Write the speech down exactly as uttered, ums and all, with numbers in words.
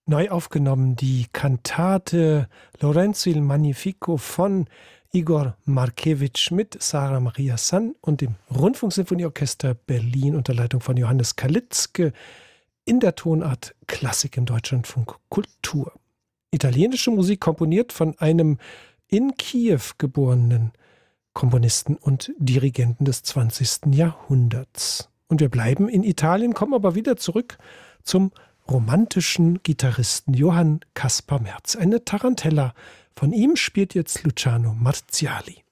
Neu aufgenommen die Kantate Lorenzo il Magnifico von Igor Markewitsch mit Sarah Maria San und dem Rundfunksinfonieorchester Berlin unter Leitung von Johannes Kalitzke in der Tonart Klassik im Deutschlandfunk Kultur. Italienische Musik komponiert von einem in Kiew geborenen Komponisten und Dirigenten des zwanzigsten Jahrhunderts. Und wir bleiben in Italien, kommen aber wieder zurück zum romantischen Gitarristen Johann Caspar Merz. Eine Tarantella. Von ihm spielt jetzt Luciano Marziali.